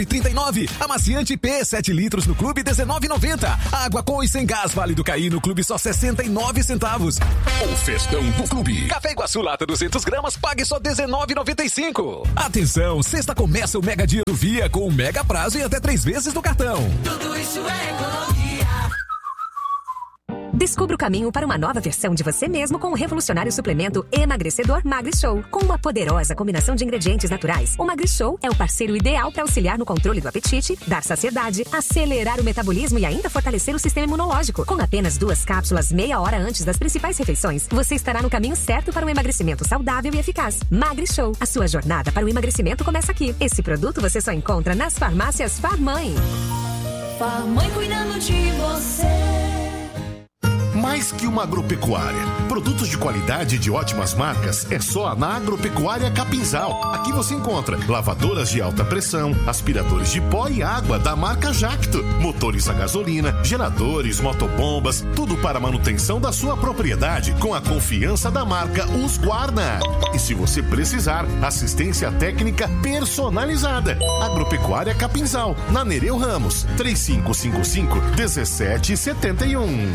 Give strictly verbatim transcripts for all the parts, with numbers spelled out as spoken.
trinta e nove. Amaciante P, sete litros no clube, dezenove e noventa. Água com e sem gás Vale do Caí no clube, só sessenta e nove centavos. O festão do clube. Café Iguaçu lata duzentas gramas, pague só dezenove e noventa e cinco. Atenção, sexta começa o Mega Dia do Via com o mega prazo e até três vezes no cartão. Tudo isso é economia. Descubra o caminho para uma nova versão de você mesmo com o revolucionário suplemento emagrecedor MagriShow. Com uma poderosa combinação de ingredientes naturais, o MagriShow é o parceiro ideal para auxiliar no controle do apetite, dar saciedade, acelerar o metabolismo e ainda fortalecer o sistema imunológico. Com apenas duas cápsulas meia hora antes das principais refeições, você estará no caminho certo para um emagrecimento saudável e eficaz. MagriShow, a sua jornada para o emagrecimento começa aqui. Esse produto você só encontra nas farmácias Farmãe. Farmãe cuidando de você. Mais que uma agropecuária. Produtos de qualidade e de ótimas marcas é só na Agropecuária Capinzal. Aqui você encontra lavadoras de alta pressão, aspiradores de pó e água da marca Jacto, motores a gasolina, geradores, motobombas, tudo para a manutenção da sua propriedade com a confiança da marca Husqvarna. E se você precisar, assistência técnica personalizada. Agropecuária Capinzal, na Nereu Ramos, três cinco cinco cinco, um sete sete um.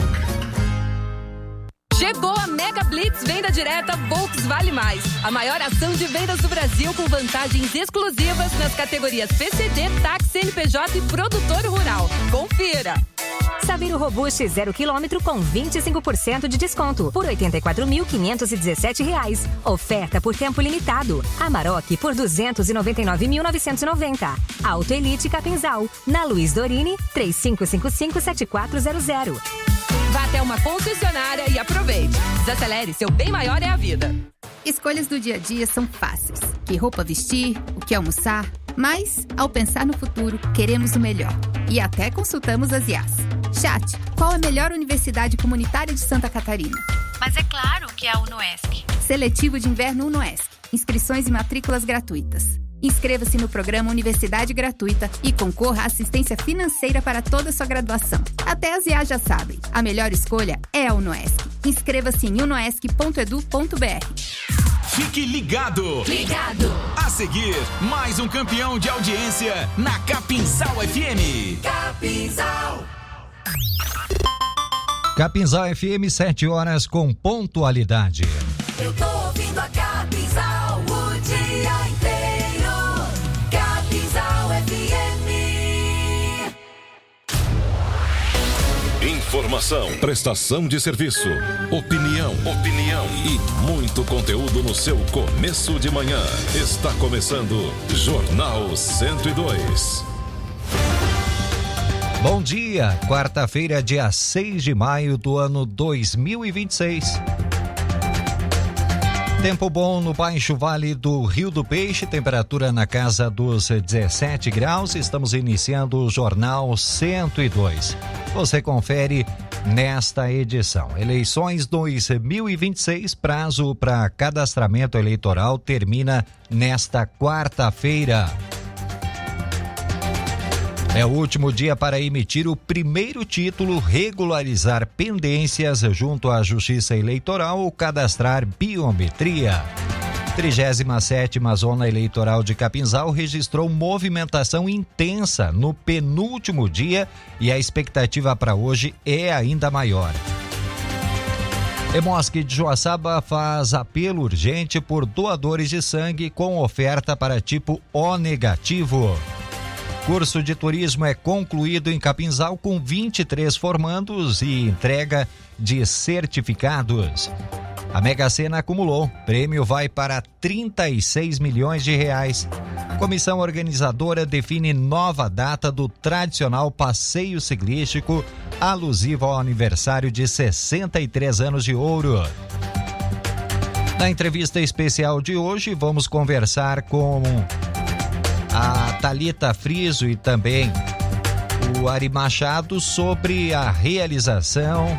Chegou a Mega Blitz Venda Direta Volks Vale Mais. A maior ação de vendas do Brasil com vantagens exclusivas nas categorias P C D, táxi, N P J e produtor rural. Confira! Saveiro Robuste zero quilômetro com vinte e cinco por cento de desconto por oitenta e quatro mil quinhentos e dezessete reais. Oferta por tempo limitado. Amarok por duzentos e noventa e nove mil novecentos e noventa. Auto Elite Capinzal. Na Luiz Dorini, três cinco cinco cinco, sete quatro zero zero. Vá até uma concessionária e aproveite. Desacelere, seu bem maior é a vida. Escolhas do dia a dia são fáceis. Que roupa vestir, o que almoçar. Mas, ao pensar no futuro, queremos o melhor. E até consultamos as I A S. Chat, qual a melhor universidade comunitária de Santa Catarina? Mas é claro que é a UNOESC. Seletivo de Inverno UNOESC. Inscrições e matrículas gratuitas. Inscreva-se no programa Universidade Gratuita e concorra à assistência financeira para toda a sua graduação. Até as I A já sabem, a melhor escolha é a UNOESC. Inscreva-se em unoesc ponto edu ponto br. Fique ligado! Ligado! A seguir, mais um campeão de audiência na Capinzal F M. Capinzal! Capinzal F M, sete horas com pontualidade. Eu tô ouvindo a Capinzal o dia inteiro. Capinzal F M. Informação, prestação de serviço, opinião, opinião e muito conteúdo no seu começo de manhã. Está começando Jornal cento e dois. Bom dia, quarta-feira, dia seis de maio do ano dois mil e vinte e seis. Tempo bom no Baixo Vale do Rio do Peixe, temperatura na casa dos dezessete graus. Estamos iniciando o Jornal cento e dois. Você confere nesta edição. Eleições dois mil e vinte e seis, prazo para cadastramento eleitoral termina nesta quarta-feira. É o último dia para emitir o primeiro título, regularizar pendências junto à Justiça Eleitoral ou cadastrar biometria. trigésima sétima Zona Eleitoral de Capinzal registrou movimentação intensa no penúltimo dia e a expectativa para hoje é ainda maior. Hemosc de Joaçaba faz apelo urgente por doadores de sangue com oferta para tipo O negativo. Curso de turismo é concluído em Capinzal com vinte e três formandos e entrega de certificados. A Mega Sena acumulou, prêmio vai para trinta e seis milhões de reais. Comissão organizadora define nova data do tradicional passeio ciclístico, alusivo ao aniversário de sessenta e três anos de ouro. Na entrevista especial de hoje, vamos conversar com a Thalita Friso e também o Ari Machado sobre a realização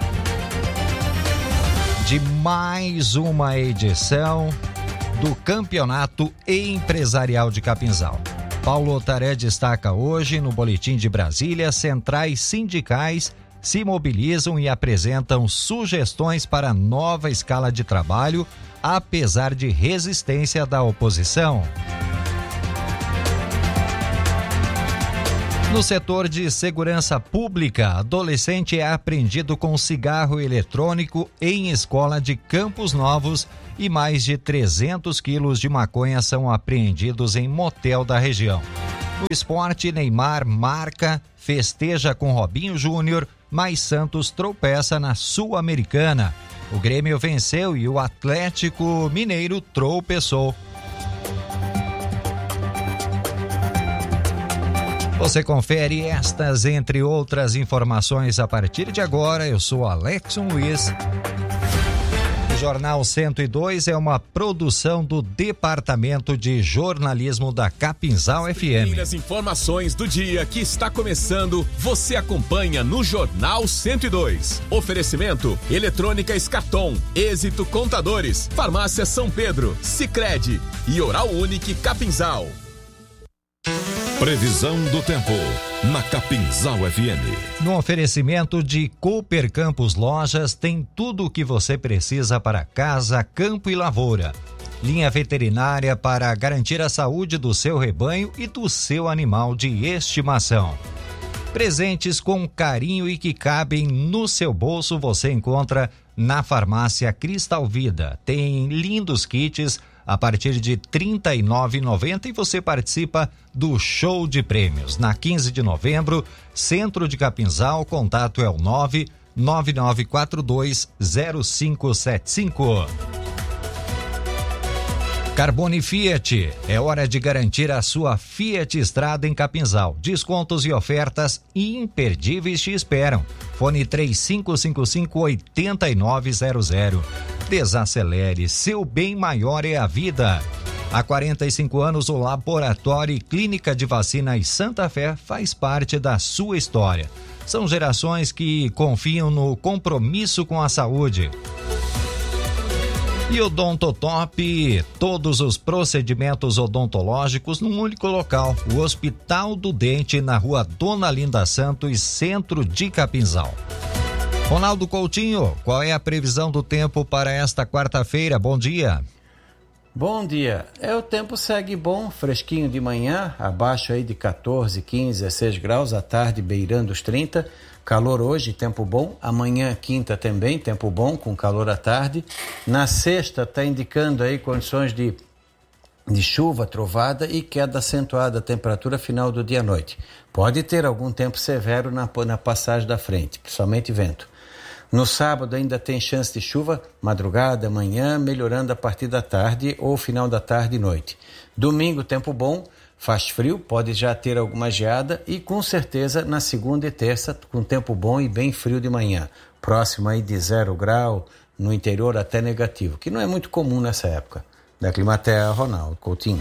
de mais uma edição do Campeonato Empresarial de Capinzal. Paulo Otaré destaca hoje no Boletim de Brasília: centrais sindicais se mobilizam e apresentam sugestões para nova escala de trabalho, apesar de resistência da oposição. No setor de segurança pública, adolescente é apreendido com cigarro eletrônico em escola de Campos Novos e mais de trezentos quilos de maconha são apreendidos em motel da região. No esporte, Neymar marca, festeja com Robinho Júnior, mas Santos tropeça na Sul-Americana. O Grêmio venceu e o Atlético Mineiro tropeçou. Você confere estas, entre outras informações, a partir de agora. Eu sou Alexson Luiz. O Jornal cento e dois é uma produção do Departamento de Jornalismo da Capinzal F M. As informações do dia que está começando, você acompanha no Jornal cento e dois. Oferecimento: Eletrônica Escarton, Êxito Contadores, Farmácia São Pedro, Sicredi e Oral Unique Capinzal. Previsão do tempo na Capinzal F M. No oferecimento de Cooper Campos Lojas, tem tudo o que você precisa para casa, campo e lavoura. Linha veterinária para garantir a saúde do seu rebanho e do seu animal de estimação. Presentes com carinho e que cabem no seu bolso você encontra na Farmácia Cristal Vida. Tem lindos kits a partir de trinta e nove reais e noventa centavos e você participa do show de prêmios. Na quinze de novembro, Centro de Capinzal, contato é o nove nove nove quatro dois zero cinco sete cinco. Carbone Fiat, é hora de garantir a sua Fiat Estrada em Capinzal. Descontos e ofertas imperdíveis te esperam. Fone três cinco cinco cinco, oito nove zero zero. Desacelere, seu bem maior é a vida. Há quarenta e cinco anos, o Laboratório e Clínica de Vacinas Santa Fé faz parte da sua história. São gerações que confiam no compromisso com a saúde. E Odontotop, todos os procedimentos odontológicos num único local. O Hospital do Dente, na rua Dona Linda Santos, centro de Capinzal. Ronaldo Coutinho, qual é a previsão do tempo para esta quarta-feira? Bom dia. Bom dia. É, o tempo segue bom, fresquinho de manhã, abaixo aí de quatorze, quinze, dezesseis graus, à tarde beirando os trinta. Calor hoje, tempo bom. Amanhã, quinta também, tempo bom, com calor à tarde. Na sexta está indicando aí condições de, de chuva, trovada e queda acentuada, temperatura final do dia à noite. Pode ter algum tempo severo na, na passagem da frente, principalmente vento. No sábado ainda tem chance de chuva, madrugada, manhã, melhorando a partir da tarde ou final da tarde e noite. Domingo, tempo bom, faz frio, pode já ter alguma geada e com certeza na segunda e terça com tempo bom e bem frio de manhã. Próximo aí de zero grau, no interior até negativo, que não é muito comum nessa época. Da Climatea, Ronaldo Coutinho.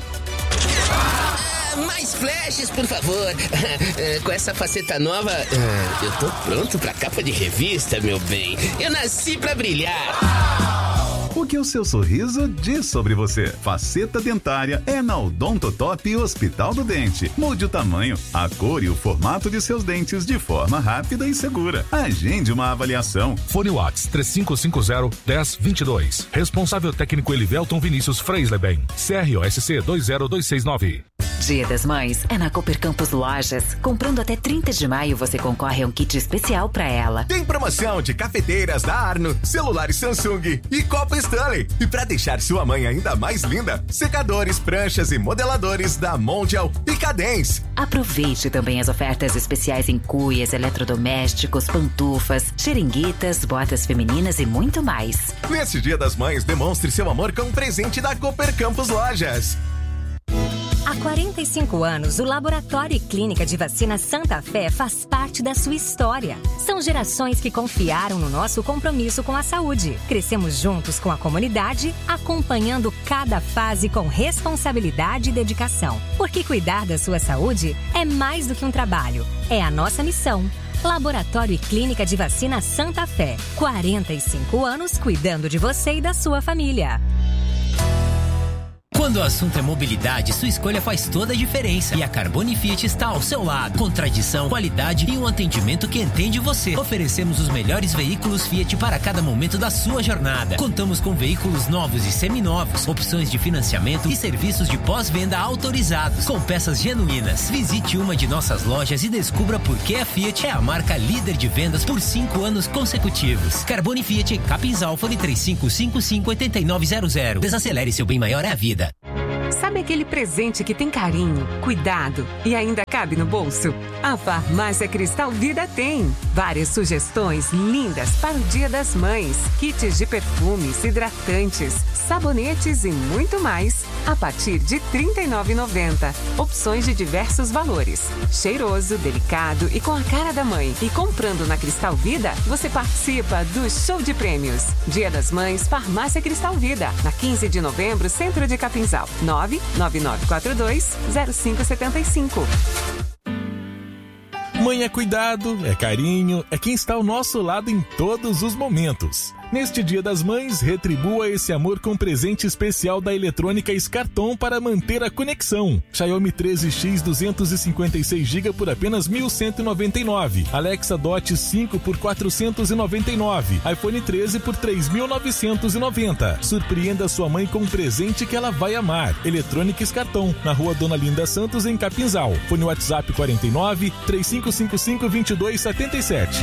Mais flashes, por favor. Com essa faceta nova, eu tô pronto pra capa de revista, meu bem. Eu nasci pra brilhar. O que o seu sorriso diz sobre você? Faceta dentária é na Odontotop Hospital do Dente. Mude o tamanho, a cor e o formato de seus dentes de forma rápida e segura. Agende uma avaliação. Fone Whats três cinco cinco zero, um zero dois dois. Responsável técnico Elivelton Vinícius Freisleben. C R O S C dois zero dois seis nove. Dia das Mães é na Cooper Campos Lojas. Comprando até trinta de maio, você concorre a um kit especial pra ela. Tem promoção de cafeteiras da Arno, celulares Samsung e Copa Stanley. E pra deixar sua mãe ainda mais linda, secadores, pranchas e modeladores da Mondial e Cadence. Aproveite também as ofertas especiais em cuias, eletrodomésticos, pantufas, xeringuitas, botas femininas e muito mais. Nesse Dia das Mães, demonstre seu amor com um presente da Cooper Campos Lojas. Há quarenta e cinco anos, o Laboratório e Clínica de Vacinas Santa Fé faz parte da sua história. São gerações que confiaram no nosso compromisso com a saúde. Crescemos juntos com a comunidade, acompanhando cada fase com responsabilidade e dedicação. Porque cuidar da sua saúde é mais do que um trabalho, é a nossa missão. Laboratório e Clínica de Vacinas Santa Fé. quarenta e cinco anos cuidando de você e da sua família. Quando o assunto é mobilidade, sua escolha faz toda a diferença. E a Carbone Fiat está ao seu lado. Com tradição, qualidade e um atendimento que entende você. Oferecemos os melhores veículos Fiat para cada momento da sua jornada. Contamos com veículos novos e seminovos, opções de financiamento e serviços de pós-venda autorizados, com peças genuínas. Visite uma de nossas lojas e descubra por que a Fiat é a marca líder de vendas por cinco anos consecutivos. Carbone Fiat, Capinzal, fone três cinco cinco cinco, oito nove zero zero. Desacelere, seu bem maior é a vida. Sabe aquele presente que tem carinho, cuidado e ainda cabe no bolso? A Farmácia Cristal Vida tem várias sugestões lindas para o Dia das Mães. Kits de perfumes, hidratantes, sabonetes e muito mais a partir de trinta e nove reais e noventa centavos. Opções de diversos valores. Cheiroso, delicado e com a cara da mãe. E comprando na Cristal Vida, você participa do show de prêmios. Dia das Mães, Farmácia Cristal Vida. Na quinze de novembro, Centro de Capinzal. nove nove nove quatro dois zero cinco sete cinco. Mãe é cuidado, é carinho, é quem está ao nosso lado em todos os momentos. Neste Dia das Mães, retribua esse amor com presente especial da Eletrônica Scarton para manter a conexão. Xiaomi treze X duzentos e cinquenta e seis gigabytes por apenas mil cento e noventa e nove. Alexa Dot cinco por quatrocentos e noventa e nove. iPhone treze por três mil novecentos e noventa. Surpreenda sua mãe com um presente que ela vai amar. Eletrônica Scarton, na Rua Dona Linda Santos, em Capinzal. Fone WhatsApp quarenta e nove, três cinco cinco cinco, dois dois sete sete.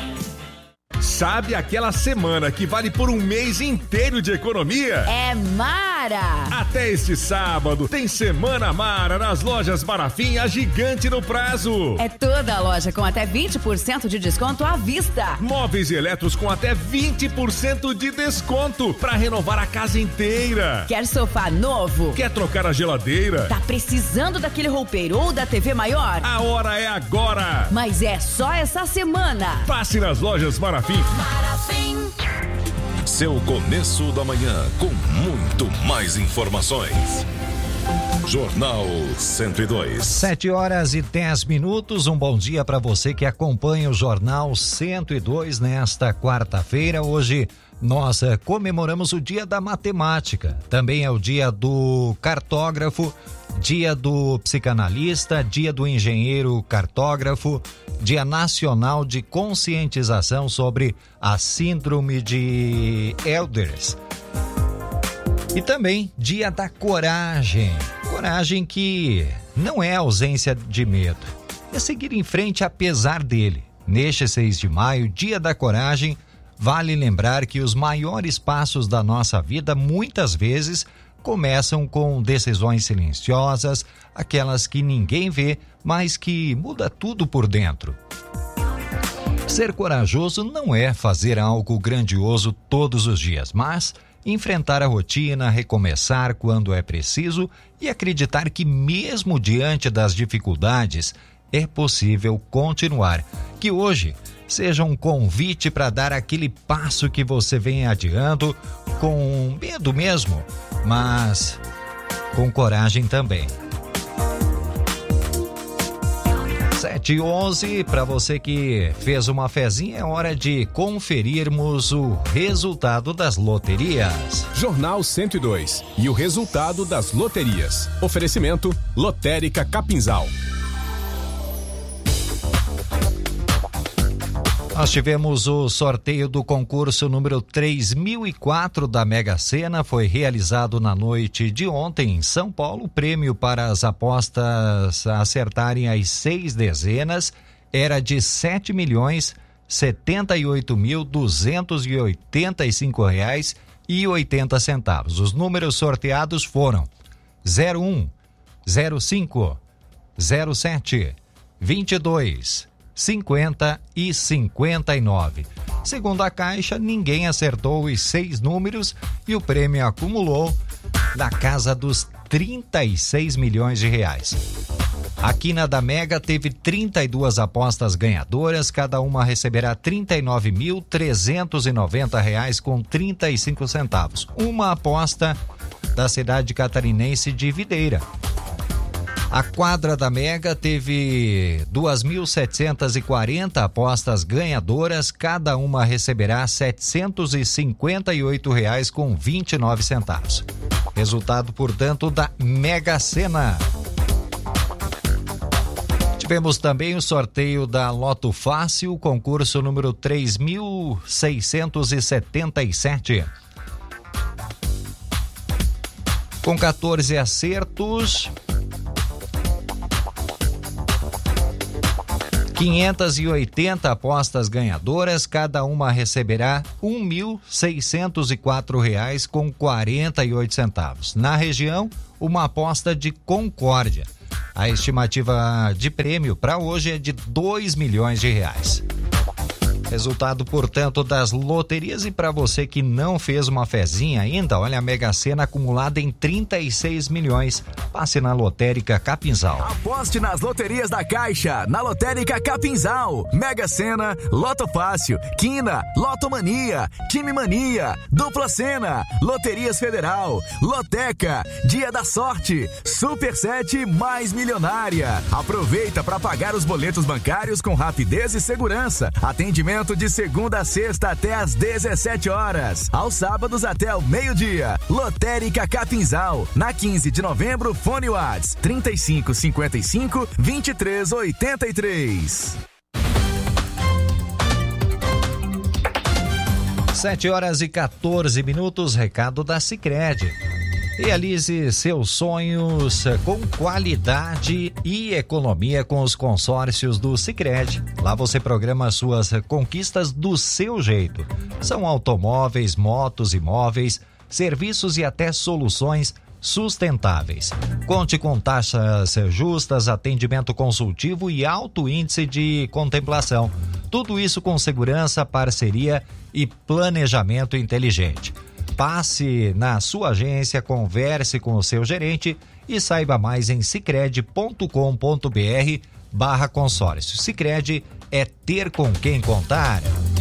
Sabe aquela semana que vale por um mês inteiro de economia? É Mara! Até este sábado tem Semana Mara nas lojas Marafim, a gigante no prazo. É toda a loja com até vinte por cento de desconto à vista. Móveis e eletros com até vinte por cento de desconto para renovar a casa inteira. Quer sofá novo? Quer trocar a geladeira? Tá precisando daquele roupeiro ou da T V maior? A hora é agora! Mas é só essa semana. Passe nas lojas Marafim. Marafim. Seu começo da manhã com muito mais informações. Jornal cento e dois. sete horas e dez minutos. Um bom dia para você que acompanha o Jornal cento e dois nesta quarta-feira. Hoje nós eh, comemoramos o Dia da Matemática. Também é o dia do cartógrafo, dia do psicanalista, dia do engenheiro cartógrafo, Dia Nacional de Conscientização sobre a Síndrome de Ehlers. E também Dia da Coragem. Coragem que não é ausência de medo, é seguir em frente apesar dele. Neste seis de maio, Dia da Coragem, vale lembrar que os maiores passos da nossa vida muitas vezes começam com decisões silenciosas, aquelas que ninguém vê, mas que muda tudo por dentro. Ser corajoso não é fazer algo grandioso todos os dias, mas enfrentar a rotina, recomeçar quando é preciso e acreditar que mesmo diante das dificuldades é possível continuar. Que hoje seja um convite para dar aquele passo que você vem adiando com medo mesmo, mas com coragem também. sete e onze, para você que fez uma fezinha, é hora de conferirmos o resultado das loterias. Jornal cento e dois e o resultado das loterias. Oferecimento Lotérica Capinzal. Nós tivemos o sorteio do concurso número três mil e quatro da Mega Sena, foi realizado na noite de ontem em São Paulo. O prêmio para as apostas acertarem as seis dezenas era de sete milhões setenta e oito mil duzentos e oitenta e cinco reais e oitenta centavos. Os números sorteados foram zero um, zero cinco, zero sete, vinte e dois, cinquenta e cinquenta e nove. Segundo a Caixa, ninguém acertou os seis números e o prêmio acumulou na casa dos trinta e seis milhões de reais. A quina da Mega teve trinta e duas apostas ganhadoras, cada uma receberá trinta e nove mil trezentos e noventa reais com trinta e cinco centavos. Uma aposta da cidade catarinense de Videira. A quadra da Mega teve duas mil setecentas e quarenta apostas ganhadoras, cada uma receberá setecentos e cinquenta e oito reais com vinte e nove centavos. Resultado, portanto, da Mega Sena. Tivemos também o sorteio da Loto Fácil, concurso número três mil seiscentos e setenta e sete. Com quatorze acertos, quinhentas e oitenta apostas ganhadoras, cada uma receberá um mil seiscentos e quatro reais com quarenta e oito centavos. Na região, uma aposta de Concórdia. A estimativa de prêmio para hoje é de dois milhões de reais. Resultado, portanto, das loterias. E para você que não fez uma fezinha ainda, olha a Mega Sena acumulada em trinta e seis milhões. Passe na Lotérica Capinzal. Aposte nas loterias da Caixa, na Lotérica Capinzal. Mega Sena, Loto Fácil, Quina, Lotomania, Time Mania, Dupla Sena, Loterias Federal, Loteca, Dia da Sorte, Super sete mais Milionária. Aproveita para pagar os boletos bancários com rapidez e segurança. Atendimento de segunda a sexta até às dezessete horas. Aos sábados até o meio-dia. Lotérica Capinzal. Na quinze de novembro, fone Whats trinta e cinco, cinquenta e cinco, vinte e três, oitenta e três. sete horas e quatorze minutos, recado da Sicredi. Realize seus sonhos com qualidade e economia com os consórcios do Sicredi. Lá você programa suas conquistas do seu jeito. São automóveis, motos, imóveis, serviços e até soluções sustentáveis. Conte com taxas justas, atendimento consultivo e alto índice de contemplação. Tudo isso com segurança, parceria e planejamento inteligente. Passe na sua agência, converse com o seu gerente e saiba mais em sicredi ponto com ponto br barra consórcio. Sicredi é ter com quem contar.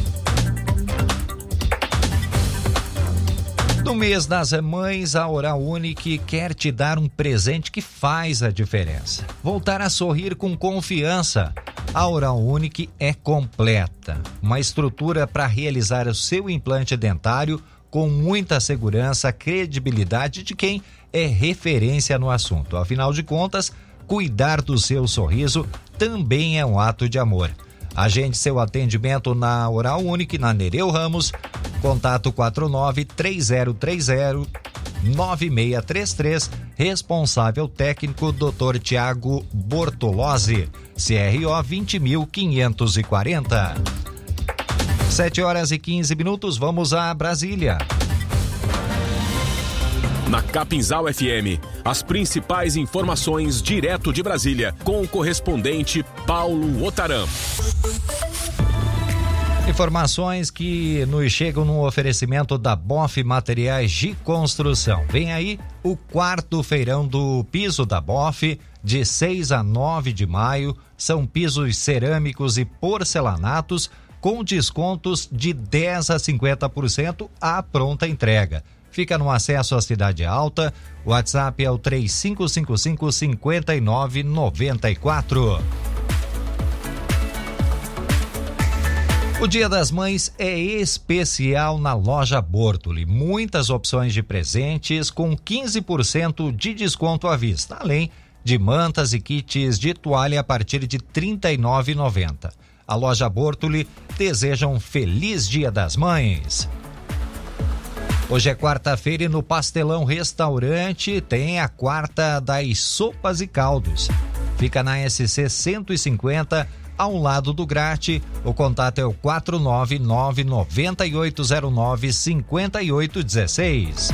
No mês das mães, a Oral Unique quer te dar um presente que faz a diferença. Voltar a sorrir com confiança. A Oral Unique é completa. Uma estrutura para realizar o seu implante dentário com muita segurança, credibilidade de quem é referência no assunto. Afinal de contas, cuidar do seu sorriso também é um ato de amor. Agende seu atendimento na Oral Unique, na Nereu Ramos, contato quatro nove três zero três zero nove seis três três, responsável técnico doutor Tiago Bortolozzi, C R O vinte mil quinhentos e quarenta. sete horas e quinze minutos, vamos a Brasília. Na Capinzal F M, as principais informações direto de Brasília, com o correspondente Paulo Otaram. Informações que nos chegam no oferecimento da B O F Materiais de Construção. Vem aí o quarto feirão do piso da B O F, de seis a nove de maio. São pisos cerâmicos e porcelanatos com descontos de dez a cinquenta por cento à pronta entrega. Fica no acesso à Cidade Alta. O WhatsApp é o três cinco cinco cinco, cinco nove nove quatro. O Dia das Mães é especial na Loja Bortoli. Muitas opções de presentes com quinze por cento de desconto à vista, além de mantas e kits de toalha a partir de trinta e nove reais e noventa centavos. A Loja Bortoli deseja um feliz Dia das Mães. Hoje é quarta-feira e no Pastelão Restaurante tem a quarta das sopas e caldos. Fica na S C cento e cinquenta, ao lado do Grate. O contato é o quatro nove nove, nove oito zero nove, cinco oito um seis.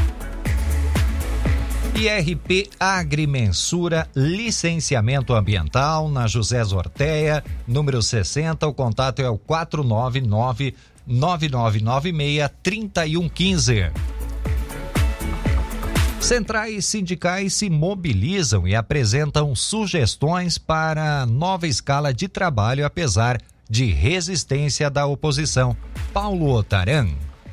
I R P Agrimensura, licenciamento ambiental, na José Zorteia, número sessenta. O contato é o quatro nove nove, nove nove nove seis, três um um cinco. Centrais sindicais se mobilizam e apresentam sugestões para nova escala de trabalho, apesar de resistência da oposição. Paulo Otaram.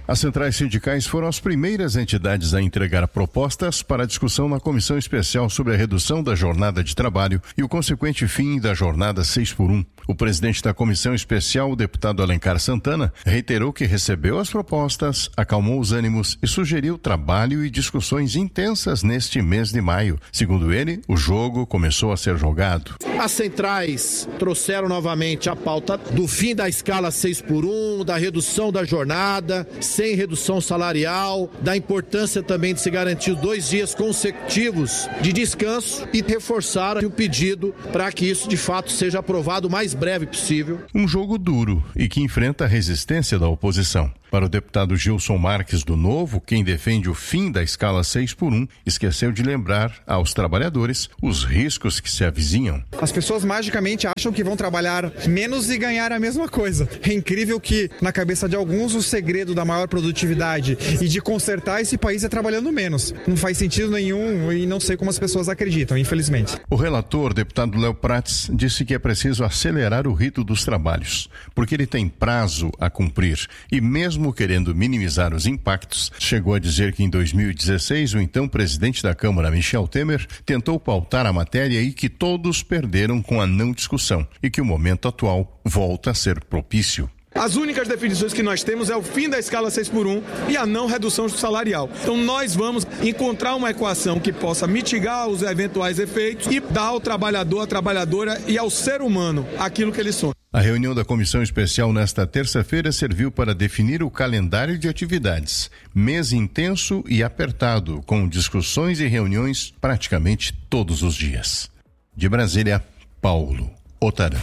As centrais sindicais foram as primeiras entidades a entregar propostas para a discussão na comissão especial sobre a redução da jornada de trabalho e o consequente fim da jornada seis por um. O presidente da comissão especial, o deputado Alencar Santana, reiterou que recebeu as propostas, acalmou os ânimos e sugeriu trabalho e discussões intensas neste mês de maio. Segundo ele, o jogo começou a ser jogado. As centrais trouxeram novamente a pauta do fim da escala seis por um, da redução da jornada, sem redução salarial, da importância também de se garantir dois dias consecutivos de descanso e reforçaram o pedido para que isso de fato seja aprovado o mais breve possível. Um jogo duro e que enfrenta a resistência da oposição. Para o deputado Gilson Marques do Novo, quem defende o fim da escala seis por um, esqueceu de lembrar aos trabalhadores os riscos que se avizinham. As pessoas magicamente acham que vão trabalhar menos e ganhar a mesma coisa. É incrível que, na cabeça de alguns, o segredo da maior produtividade e de consertar esse país é trabalhando menos. Não faz sentido nenhum e não sei como as pessoas acreditam, infelizmente. O relator, deputado Léo Prats, disse que é preciso acelerar o ritmo dos trabalhos, porque ele tem prazo a cumprir e mesmo Mesmo querendo minimizar os impactos, chegou a dizer que em dois mil e dezesseis o então presidente da Câmara, Michel Temer, tentou pautar a matéria e que todos perderam com a não discussão e que o momento atual volta a ser propício. As únicas definições que nós temos é o fim da escala seis por um e a não redução salarial. Então nós vamos encontrar uma equação que possa mitigar os eventuais efeitos e dar ao trabalhador, à trabalhadora e ao ser humano aquilo que eles são. A reunião da comissão especial nesta terça-feira serviu para definir o calendário de atividades. Mês intenso e apertado, com discussões e reuniões praticamente todos os dias. De Brasília, Paulo Otarã.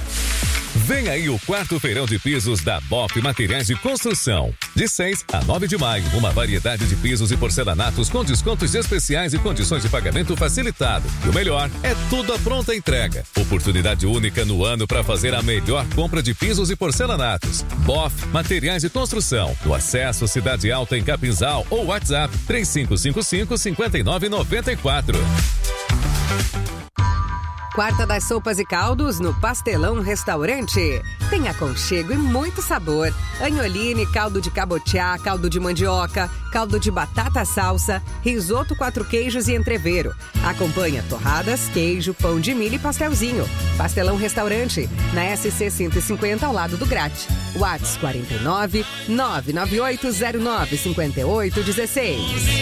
Vem aí o quarto feirão de pisos da B O P Materiais de Construção. De seis a nove de maio, uma variedade de pisos e porcelanatos com descontos especiais e condições de pagamento facilitado. E o melhor, é tudo à pronta entrega. Oportunidade única no ano para fazer a melhor compra de pisos e porcelanatos. B O F Materiais de Construção. No acesso Cidade Alta em Capinzal ou WhatsApp três cinco cinco cinco, cinco nove nove quatro. Quarta das sopas e caldos no Pastelão Restaurante. Tem aconchego e muito sabor. Anholine, caldo de cabotiá, caldo de mandioca, caldo de batata salsa, risoto quatro queijos e entrevero. Acompanha torradas, queijo, pão de milho e pastelzinho. Pastelão Restaurante, na S C cento e cinquenta ao lado do Grat. WhatsApp quarenta e nove, nove nove oito zero nove, cinco oito um seis.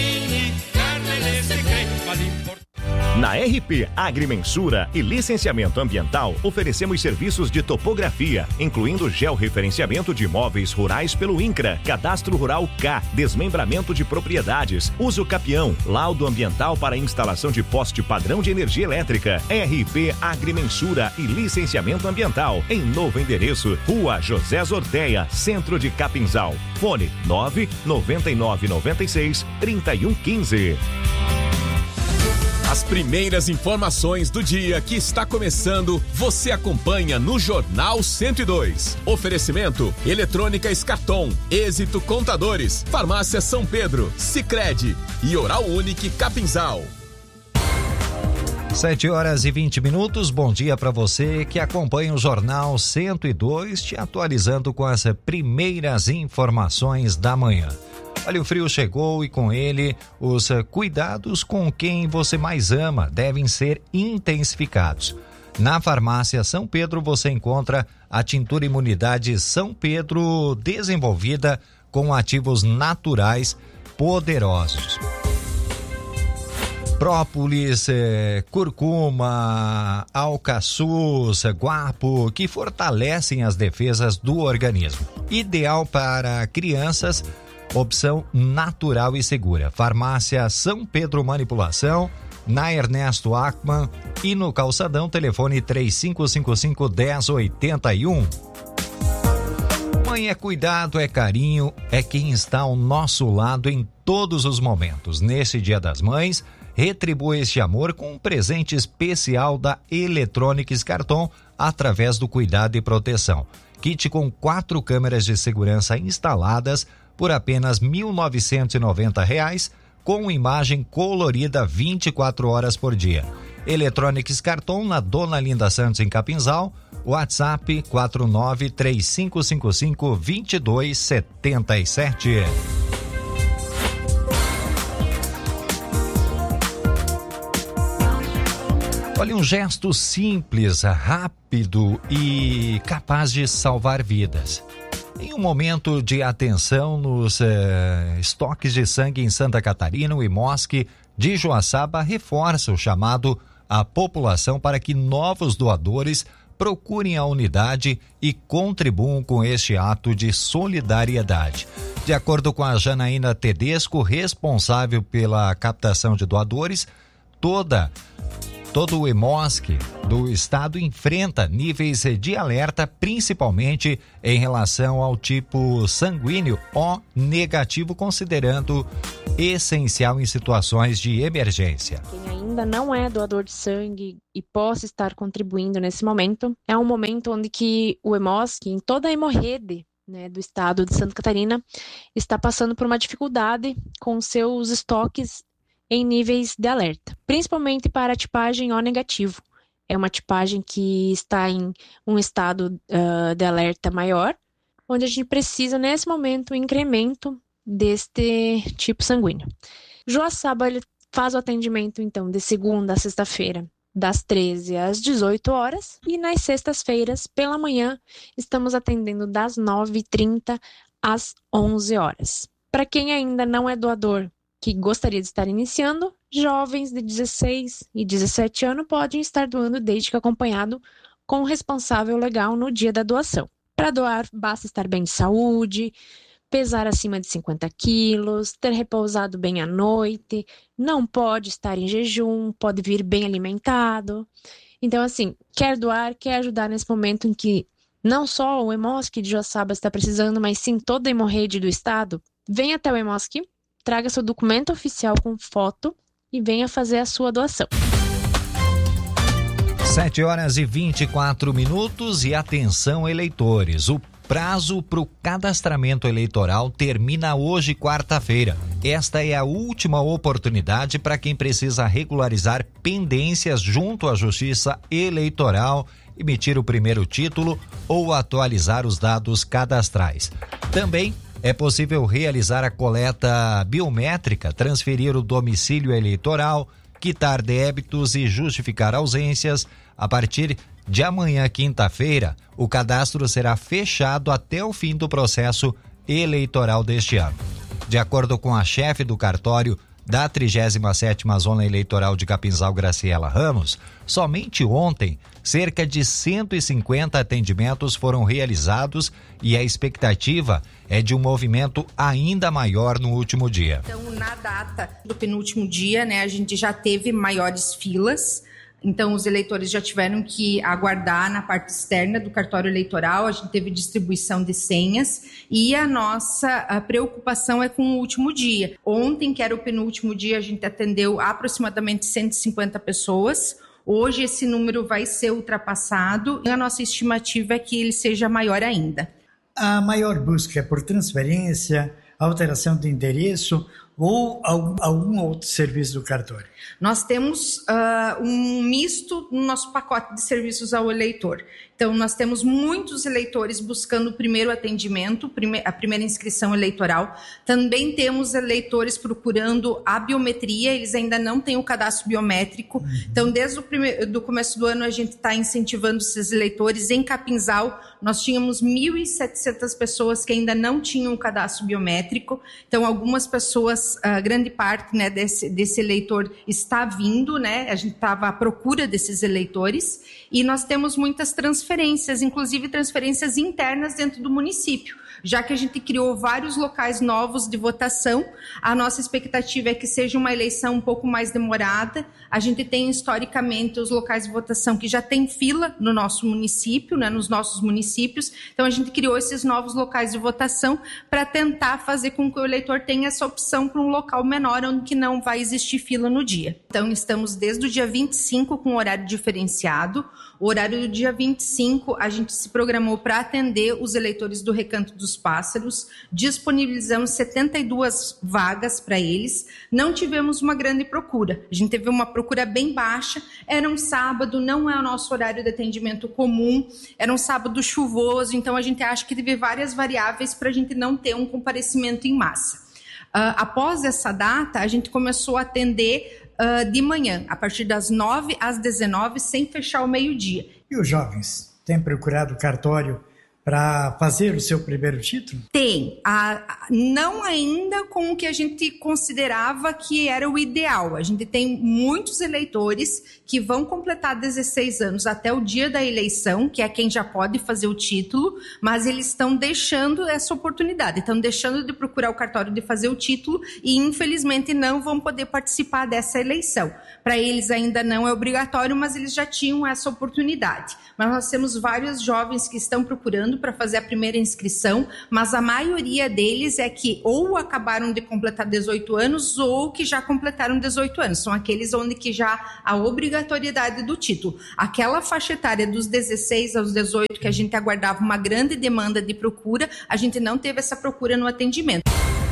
Na R P Agrimensura e Licenciamento Ambiental, oferecemos serviços de topografia, incluindo georreferenciamento de imóveis rurais pelo INCRA, Cadastro Rural K, desmembramento de propriedades, uso capião, laudo ambiental para instalação de poste padrão de energia elétrica. R P Agrimensura e Licenciamento Ambiental, em novo endereço, Rua José Zorteia, Centro de Capinzal. Fone nove nove nove nove seis, três um um cinco. As primeiras informações do dia que está começando, você acompanha no Jornal cento e dois. Oferecimento: Eletrônica Escarton, Êxito Contadores, Farmácia São Pedro, Sicredi e Oral Unique Capinzal. sete horas e vinte minutos, bom dia para você que acompanha o Jornal cento e dois, te atualizando com as primeiras informações da manhã. Olha, o frio chegou e com ele os cuidados com quem você mais ama devem ser intensificados. Na Farmácia São Pedro você encontra a tintura Imunidade São Pedro desenvolvida com ativos naturais poderosos. Própolis, eh, curcuma, alcaçuz, guapo, que fortalecem as defesas do organismo. Ideal para crianças, opção natural e segura. Farmácia São Pedro Manipulação, na Ernesto Ackmann e no Calçadão, telefone três cinco cinco cinco, um zero oito um. Mãe é cuidado, é carinho, é quem está ao nosso lado em todos os momentos. Nesse Dia das Mães, retribua este amor com um presente especial da Eletrônica Carton através do cuidado e proteção. Kit com quatro câmeras de segurança instaladas por apenas mil novecentos e noventa reais, com imagem colorida vinte e quatro horas por dia. Eletrônicas Carton, na Dona Linda Santos, em Capinzal, WhatsApp quatro nove três cinco cinco cinco, dois dois sete sete. Olha, um gesto simples, rápido e capaz de salvar vidas. Em um momento de atenção nos eh, estoques de sangue em Santa Catarina, o IMOSC de Joaçaba reforça o chamado à população para que novos doadores procurem a unidade e contribuam com este ato de solidariedade. De acordo com a Janaína Tedesco, responsável pela captação de doadores, toda Todo o IMOSC do estado enfrenta níveis de alerta, principalmente em relação ao tipo sanguíneo O negativo, considerando essencial em situações de emergência. Quem ainda não é doador de sangue e possa estar contribuindo nesse momento, é um momento onde que o IMOSC, em toda a hemorrede, né, do estado de Santa Catarina, está passando por uma dificuldade com seus estoques em níveis de alerta, principalmente para a tipagem O negativo. É uma tipagem que está em um estado uh, de alerta maior, onde a gente precisa, nesse momento, um incremento deste tipo sanguíneo. Joaçaba ele faz o atendimento, então, de segunda a sexta-feira, das treze às dezoito horas, e nas sextas-feiras, pela manhã, estamos atendendo das nove e trinta às onze horas. Para quem ainda não é doador, que gostaria de estar iniciando, jovens de dezesseis e dezessete anos podem estar doando desde que acompanhado com o responsável legal no dia da doação. Para doar, basta estar bem de saúde, pesar acima de cinquenta quilos, ter repousado bem à noite, não pode estar em jejum, pode vir bem alimentado. Então, assim, quer doar, quer ajudar nesse momento em que não só o IMOSC de Joaçaba está precisando, mas sim toda a hemorrede do estado, venha até o IMOSC, traga seu documento oficial com foto e venha fazer a sua doação. sete horas e vinte e quatro minutos e atenção, eleitores. O prazo para o cadastramento eleitoral termina hoje, quarta-feira. Esta é a última oportunidade para quem precisa regularizar pendências junto à Justiça Eleitoral, emitir o primeiro título ou atualizar os dados cadastrais. Também é possível realizar a coleta biométrica, transferir o domicílio eleitoral, quitar débitos e justificar ausências. A partir de amanhã, quinta-feira, o cadastro será fechado até o fim do processo eleitoral deste ano. De acordo com a chefe do cartório da trigésima sétima Zona Eleitoral de Capinzal, Graciela Ramos, somente ontem, cerca de cento e cinquenta atendimentos foram realizados e a expectativa é de um movimento ainda maior no último dia. Então, na data do penúltimo dia, né, a gente já teve maiores filas. Então, os eleitores já tiveram que aguardar na parte externa do cartório eleitoral, a gente teve distribuição de senhas e a nossa a preocupação é com o último dia. Ontem, que era o penúltimo dia, a gente atendeu aproximadamente cento e cinquenta pessoas. Hoje, esse número vai ser ultrapassado e a nossa estimativa é que ele seja maior ainda. A maior busca é por transferência, alteração de endereço ou algum, algum outro serviço do cartório? Nós temos uh, um misto no nosso pacote de serviços ao eleitor. Então, nós temos muitos eleitores buscando o primeiro atendimento, a primeira inscrição eleitoral. Também temos eleitores procurando a biometria, eles ainda não têm o cadastro biométrico. Uhum. Então, desde o primeiro, do começo do ano, a gente está incentivando esses eleitores. Em Capinzal, nós tínhamos mil e setecentas pessoas que ainda não tinham o cadastro biométrico. Então, algumas pessoas, a grande parte, né, desse, desse eleitor está vindo, né? A gente estava à procura desses eleitores e nós temos muitas transferências, inclusive transferências internas dentro do município. Já que a gente criou vários locais novos de votação, a nossa expectativa é que seja uma eleição um pouco mais demorada. A gente tem historicamente os locais de votação que já tem fila no nosso município, né, nos nossos municípios. Então a gente criou esses novos locais de votação para tentar fazer com que o eleitor tenha essa opção para um local menor onde que não vai existir fila no dia. Então estamos desde o dia vinte e cinco com horário diferenciado. O horário do dia vinte e cinco a gente se programou para atender os eleitores do Recanto dos Pássaros, disponibilizamos setenta e duas vagas para eles, não tivemos uma grande procura, a gente teve uma procura bem baixa, era um sábado, não é o nosso horário de atendimento comum, era um sábado chuvoso, então a gente acha que teve várias variáveis para a gente não ter um comparecimento em massa. Uh, após essa data, a gente começou a atender uh, de manhã, a partir das nove às dezenove, sem fechar ao meio-dia. E os jovens têm procurado o cartório para fazer o seu primeiro título? Tem, a, a, não ainda com o que a gente considerava que era o ideal. A gente tem muitos eleitores que vão completar dezesseis anos até o dia da eleição, que é quem já pode fazer o título, mas eles estão deixando essa oportunidade, estão deixando de procurar o cartório de fazer o título e infelizmente não vão poder participar dessa eleição. Para eles ainda não é obrigatório, mas eles já tinham essa oportunidade. Mas nós temos vários jovens que estão procurando para fazer a primeira inscrição, mas a maioria deles é que ou acabaram de completar dezoito anos ou que já completaram dezoito anos. São aqueles onde que já há obrigatoriedade do título. Aquela faixa etária dos dezesseis aos dezoito, que a gente aguardava uma grande demanda de procura, a gente não teve essa procura no atendimento.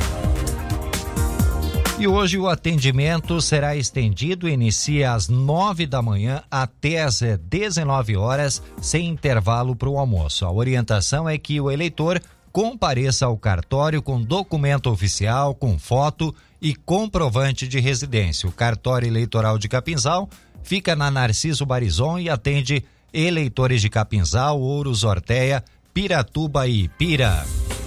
E hoje o atendimento será estendido, inicia às nove da manhã até às dezenove horas, sem intervalo para o almoço. A orientação é que o eleitor compareça ao cartório com documento oficial, com foto e comprovante de residência. O cartório eleitoral de Capinzal fica na Narciso Barizon e atende eleitores de Capinzal, Ouros, Ortéia, Piratuba e Ipira.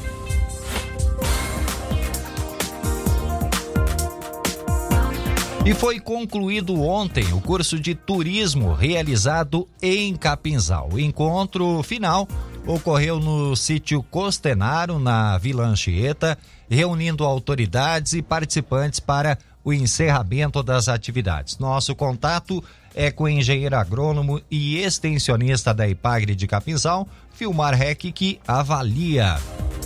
E foi concluído ontem o curso de turismo realizado em Capinzal. O encontro final ocorreu no sítio Costenaro, na Vila Anchieta, reunindo autoridades e participantes para o encerramento das atividades. Nosso contato é com o engenheiro agrônomo e extensionista da Ipagre de Capinzal, Filmar Reck, que avalia